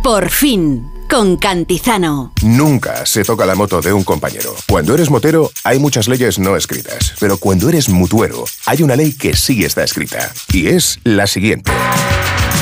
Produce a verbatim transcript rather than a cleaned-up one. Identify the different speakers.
Speaker 1: Por fin, con Cantizano.
Speaker 2: Nunca se toca la moto de un compañero. Cuando eres motero, hay muchas leyes no escritas. Pero cuando eres mutuero, hay una ley que sí está escrita. Y es la siguiente.